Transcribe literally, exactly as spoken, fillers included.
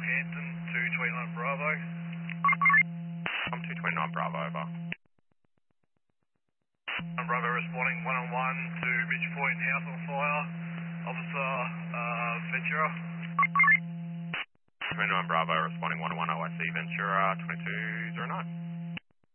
Northampton, two twenty-nine Bravo. I'm two twenty-nine Bravo, over. I'm Bravo responding one on one to Ridge Point, house on fire. Officer uh, Ventura. twenty-nine Bravo responding one on one O I C Ventura, twenty-two oh nine.